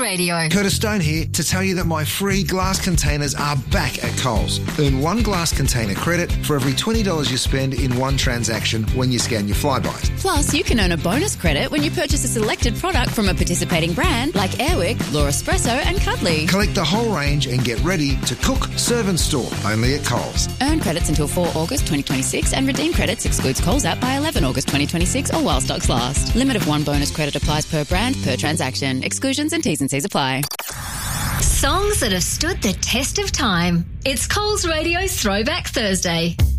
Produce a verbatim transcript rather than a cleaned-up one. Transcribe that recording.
Radio. Curtis Stone here to tell you that my free glass containers are back at Coles. Earn one glass container credit for every twenty dollars you spend in one transaction when you scan your Flybuys. Plus, you can earn a bonus credit when you purchase a selected product from a participating brand like Airwick, Laura Espresso and Cuddly. Collect the whole range and get ready to cook, serve and store only at Coles. Earn credits until the fourth of August twenty twenty-six and redeem credits excludes Coles app by the eleventh of August twenty twenty-six or while stocks last. Limit of one bonus credit applies per brand, per transaction. Exclusions and T's and C's apply. Songs that have stood the test of time. It's Coles Radio Throwback Thursday.